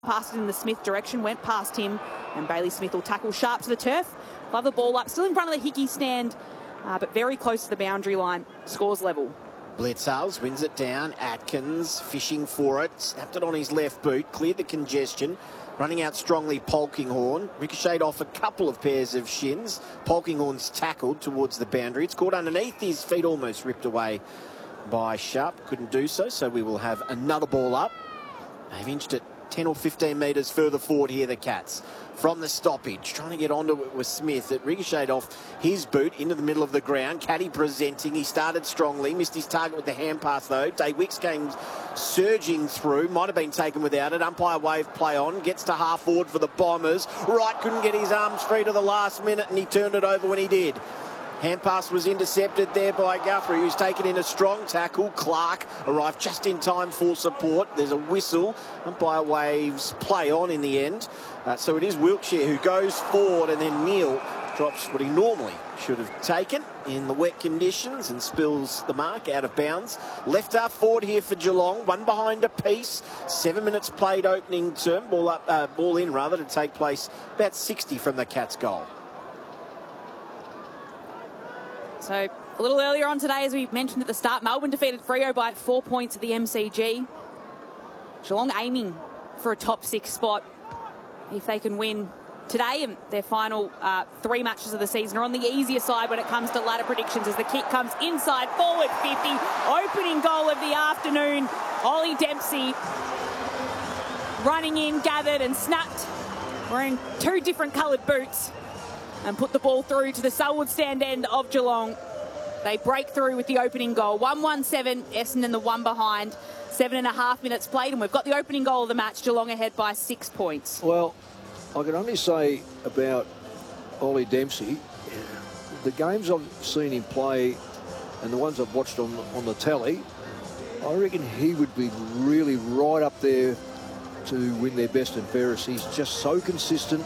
Passed it in the Smith direction, went past him, and Bailey Smith will tackle sharp to the turf. Love the ball up, still in front of the Hickey stand, but very close to the boundary line. Scores level. Bledsoe wins it down. Atkins fishing for it. Snapped it on his left boot. Cleared the congestion. Running out strongly, Polkinghorne. Ricocheted off a couple of pairs of shins. Polkinghorne's tackled towards the boundary. It's caught underneath his feet, almost ripped away by Sharp. Couldn't do so, so we will have another ball up. They've inched it 10 or 15 metres further forward here, the Cats. From the stoppage, trying to get onto it with Smith. It ricocheted off his boot into the middle of the ground. Caddy presenting. He started strongly. Missed his target with the hand pass, though. Dave Wicks came surging through. Might have been taken without it. Umpire wave play on. Gets to half forward for the Bombers. Wright couldn't get his arms free to the last minute, and he turned it over when he did. Hand pass was intercepted there by Guthrie, who's taken in a strong tackle. Clark arrived just in time for support. There's a whistle. Umpire waves play on in the end. So it is Wiltshire who goes forward, and then Neil drops what he normally should have taken in the wet conditions and spills the mark out of bounds. Left half forward here for Geelong. One behind a piece. 7 minutes played opening term. Ball in to take place about 60 from the Cats' goal. So a little earlier on today, as we mentioned at the start, Melbourne defeated Freo by 4 points at the MCG. Geelong aiming for a top 6 spot if they can win today, and their final 3 matches of the season are on the easier side when it comes to ladder predictions, as the kick comes inside forward 50. Opening goal of the afternoon. Ollie Dempsey running in, gathered and snapped, wearing 2 different coloured boots, and put the ball through to the Selwood stand end of Geelong. They break through with the opening goal. 1-1-7, Essendon the one behind. 7.5 minutes played, and we've got the opening goal of the match. Geelong ahead by 6 points. Well, I can only say about Ollie Dempsey, the games I've seen him play and the ones I've watched on the telly, I reckon he would be really right up there to win their best and fairest. He's just so consistent.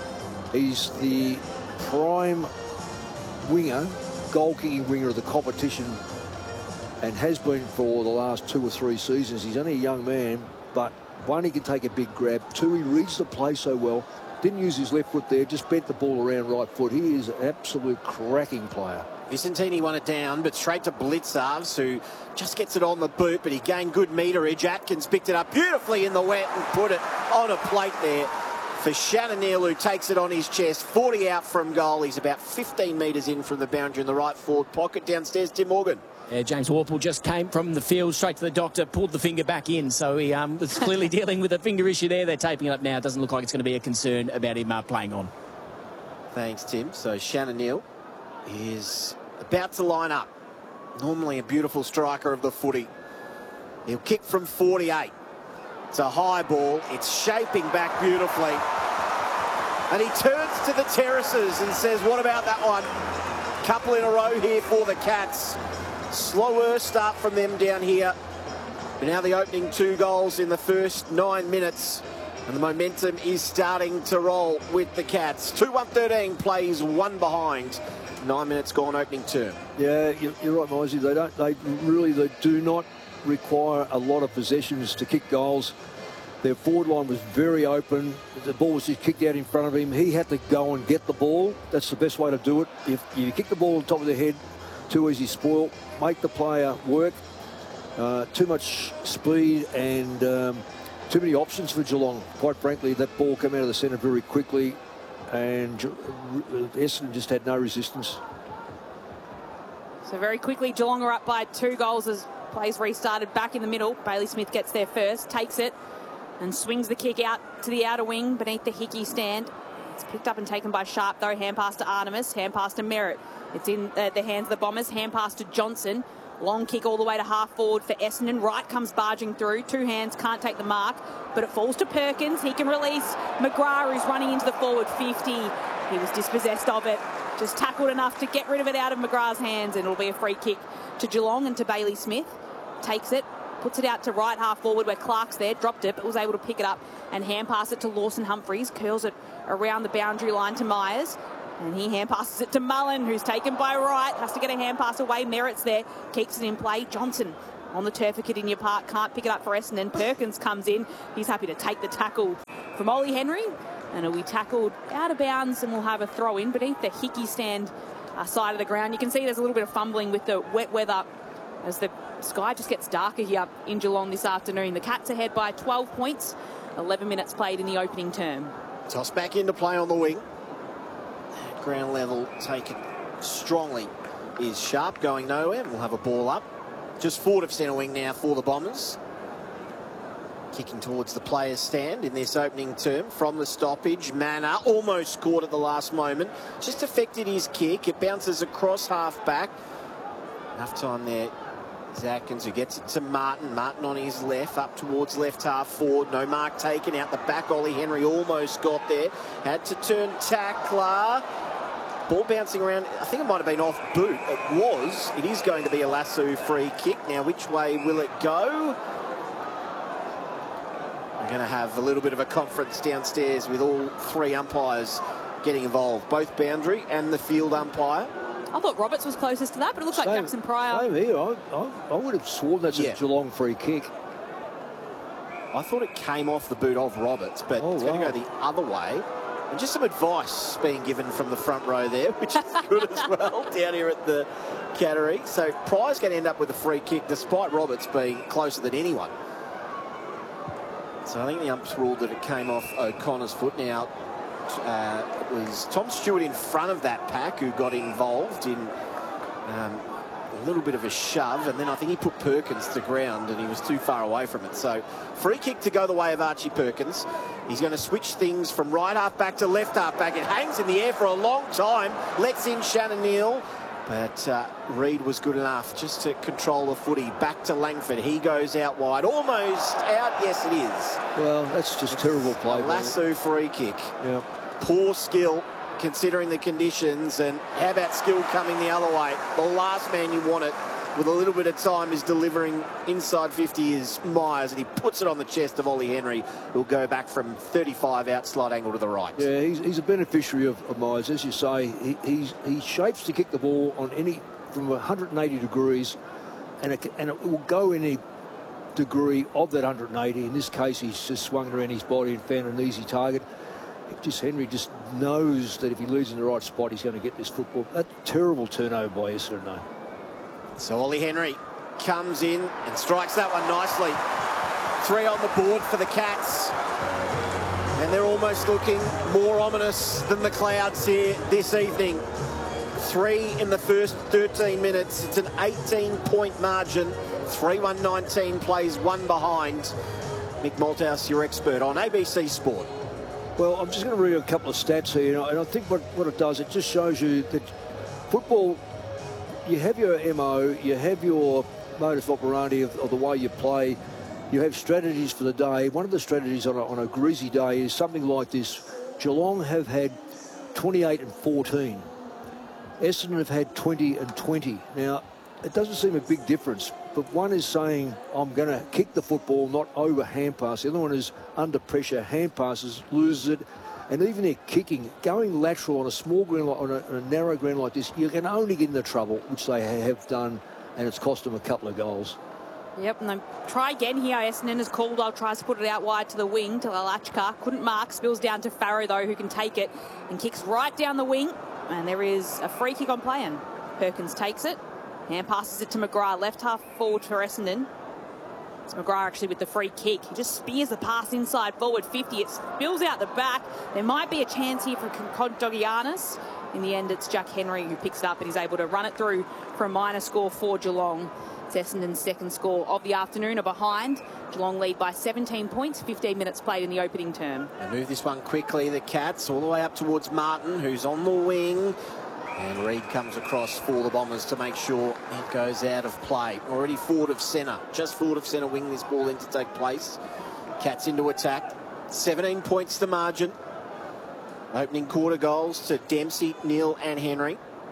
He's the prime winger, goal-kicking winger of the competition, and has been for the last 2 or 3 seasons. He's only a young man, but 1, he can take a big grab. 2, he reads the play so well. Didn't use his left foot there, just bent the ball around right foot. He is an absolute cracking player. Vicentini won it down, but straight to Bledsoe, who just gets it on the boot, but he gained good meterage. Atkins picked it up beautifully in the wet and put it on a plate there for Shannon Neal, who takes it on his chest. 40 out from goal. He's about 15 metres in from the boundary in the right forward pocket. Downstairs, Tim Morgan. Yeah, James Warple just came from the field straight to the doctor, pulled the finger back in, so he was clearly dealing with a finger issue there. They're taping it up now. It doesn't look like it's going to be a concern about him playing on. Thanks, Tim. So Shannon Neal is about to line up. Normally a beautiful striker of the footy. He'll kick from 48. It's a high ball. It's shaping back beautifully. And he turns to the terraces and says, what about that one? Couple in a row here for the Cats. Slower start from them down here. But now the opening 2 goals in the first 9 minutes. And the momentum is starting to roll with the Cats. 2-1-13 plays 1 behind. 9 minutes gone opening term. Yeah, you're right, Mosey. They do not require a lot of possessions to kick goals. Their forward line was very open. The ball was just kicked out in front of him. He had to go and get the ball. That's the best way to do it. If you kick the ball on top of the head, too easy spoil. Make the player work. Too much speed and too many options for Geelong. Quite frankly, that ball came out of the centre very quickly, and Essendon just had no resistance. So very quickly, Geelong are up by 2 goals as plays restarted back in the middle. Bailey Smith gets there first, takes it, and swings the kick out to the outer wing beneath the Hickey stand. It's picked up and taken by Sharp, though. Hand pass to Artemis, hand pass to Merritt. It's in the hands of the Bombers. Hand pass to Johnson. Long kick all the way to half forward for Essendon. Wright comes barging through. 2 hands, can't take the mark, but it falls to Perkins. He can release McGrath, who's running into the forward 50. He was dispossessed of it. Just tackled enough to get rid of it out of McGrath's hands, and it'll be a free kick to Geelong and to Bailey Smith. Takes it, puts it out to right half forward where Clark's there, dropped it, but was able to pick it up and hand pass it to Lawson Humphries. Curls it around the boundary line to Myers. And he hand passes it to Mullen, who's taken by Wright. Has to get a hand pass away. Merritt's there. Keeps it in play. Johnson on the turf at Kardinia Park. Can't pick it up for Essendon. Perkins comes in. He's happy to take the tackle from Ollie Henry. And it'll be tackled out of bounds and we'll have a throw in beneath the Hickey stand side of the ground. You can see there's a little bit of fumbling with the wet weather as the sky just gets darker here in Geelong this afternoon. The Cats ahead by 12 points. 11 minutes played in the opening term. Toss back into play on the wing. Ground level taken strongly is Sharp, going nowhere. We'll have a ball up. Just forward of centre wing now for the Bombers. Kicking towards the players' stand in this opening term from the stoppage. Manna almost scored at the last moment. Just affected his kick. It bounces across half back. Enough time there. Atkins, who gets it to Martin. Martin on his left, up towards left half forward. No mark taken out the back. Ollie Henry almost got there. Had to turn tackler. Ball bouncing around. I think it might have been off boot. It was. It is going to be a lasso free kick. Now, which way will it go? We're going to have a little bit of a conference downstairs with all three umpires getting involved, both boundary and the field umpire. I thought Roberts was closest to that, but it looks like Jackson Pryor. Same here. I would have sworn that's a Geelong free kick. I thought it came off the boot of Roberts, but it's going to go the other way. And just some advice being given from the front row there, which is good as well, down here at the Cattery. So Pryor's going to end up with a free kick, despite Roberts being closer than anyone. So I think the umps ruled that it came off O'Connor's foot. Now, it was Tom Stewart in front of that pack who got involved in a little bit of a shove, and then I think he put Perkins to ground and he was too far away from it. So free kick to go the way of Archie Perkins. He's going to switch things from right half back to left half back. It hangs in the air for a long time, lets in Shannon Neal, but Reid was good enough just to control the footy. Back to Langford. He goes out wide. Almost out. Yes, it is. Well, that's just terrible play. Lasso free kick. Yeah. Poor skill considering the conditions, and how about skill coming the other way? The last man you want it with a little bit of time is delivering inside 50 is Myers, and he puts it on the chest of Ollie Henry, who'll go back from 35 out slide angle to the right. Yeah, he's a beneficiary of Myers. As you say, he shapes to kick the ball on any from 180 degrees, and it will go any degree of that 180. In this case, he's just swung around his body and found an easy target. Henry just knows that if he leaves in the right spot, he's going to get this football. A terrible turnover by Essendon. So Ollie Henry comes in and strikes that one nicely. 3 on the board for the Cats. And they're almost looking more ominous than the clouds here this evening. 3 in the first 13 minutes. It's an 18-point margin. 3-1-19 plays 1 behind. Mick Malthouse, your expert on ABC Sport. Well, I'm just going to read a couple of stats here, and I think what it does, it just shows you that football, you have your MO, you have your modus operandi of the way you play, you have strategies for the day. One of the strategies on a greasy day is something like this. Geelong have had 28 and 14. Essendon have had 20 and 20. Now, it doesn't seem a big difference, but one is saying, I'm going to kick the football, not over hand pass. The other one is under pressure, hand passes, loses it. And even their kicking, going lateral on a small ground, on a narrow ground like this, you can only get into trouble, which they have done, and it's cost them a couple of goals. Yep, and they try again here. Essendon is called. Tries to put it out wide to the wing, to Lalachka. Couldn't mark. Spills down to Farrow, though, who can take it and kicks right down the wing. And there is a free kick on play, and Perkins takes it. And passes it to McGrath, left half forward for Essendon. It's McGrath actually with the free kick. He just spears the pass inside forward 50. It spills out the back. There might be a chance here for Condogiannis. In the end, it's Jack Henry who picks it up and is able to run it through for a minor score for Geelong. It's Essendon's second score of the afternoon, are behind. Geelong lead by 17 points, 15 minutes played in the opening term. They move this one quickly, the Cats, all the way up towards Martin, who's on the wing. And Reid comes across for the Bombers to make sure it goes out of play. Already forward of centre, just forward of centre wing this ball in to take place. Cats into attack. 17 points to margin. Opening quarter goals to Dempsey, Neal and Henry.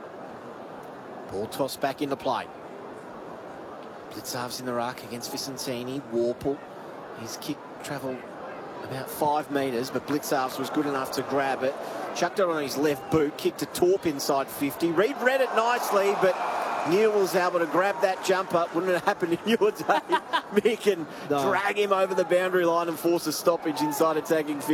Ball tossed back into play. Blitzarves in the ruck against Vicentini. Warple. His kick travelled about 5 metres, but Blitzarves was good enough to grab it. Chucked it on his left boot, kicked a torp inside 50. Reid read it nicely, but Newell's able to grab that jumper. Wouldn't it happen in your day, Mick, and drag him over the boundary line and force a stoppage inside attacking 50.